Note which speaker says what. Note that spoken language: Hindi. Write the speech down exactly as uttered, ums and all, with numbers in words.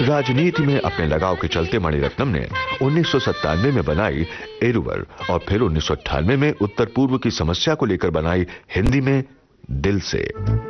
Speaker 1: राजनीति में अपने लगाव के चलते मणिरत्नम ने उन्नीस सौ सत्तानवे में बनाई इरुवर और फिर उन्नीस सौ अट्ठानवे में उत्तर पूर्व की समस्या को लेकर बनाई हिंदी में दिल से।